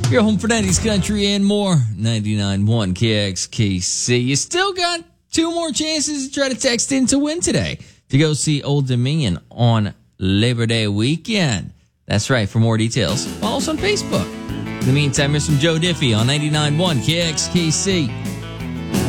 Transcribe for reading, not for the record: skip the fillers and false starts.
Your home for 90s country and more. 99.1 KXKC. You still got 2 more chances to try to text in to win today to go see Old Dominion on Labor Day weekend. That's right. For more details, follow us on Facebook. In the meantime, here's some Joe Diffie on 99.1 KXKC.